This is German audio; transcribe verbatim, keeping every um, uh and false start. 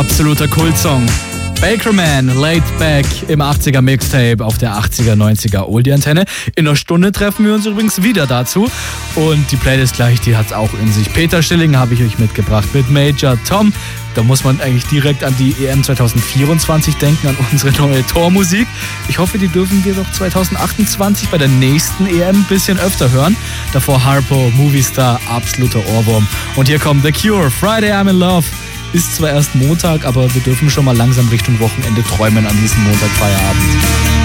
absoluter Kultsong. Bakerman, Laid Back im achtziger Mixtape auf der achtziger, neunziger Oldie-Antenne. In einer Stunde treffen wir uns übrigens wieder dazu. Und die Playlist gleich, die hat's auch in sich. Peter Schilling habe ich euch mitgebracht mit Major Tom. Da muss man eigentlich direkt an die E M zwanzig vierundzwanzig denken, an unsere neue Tormusik. Ich hoffe, die dürfen wir doch zwanzig achtundzwanzig bei der nächsten E M ein bisschen öfter hören. Davor Harpo, Movistar, absoluter Ohrwurm. Und hier kommt The Cure, Friday I'm in Love. Ist zwar erst Montag, aber wir dürfen schon mal langsam Richtung Wochenende träumen an diesem Montagfeierabend.